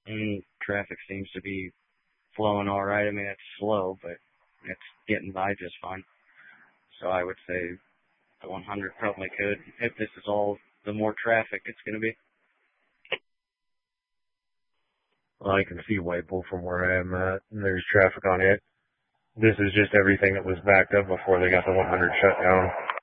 And traffic seems to be flowing all right. I mean, it's slow, but it's getting by just fine. So I would say the 100 probably could, if this is all the more traffic it's going to be. Well, I can see Whiteville from where I am at, and there's traffic on it. This is just everything that was backed up before they got the 100 shut down.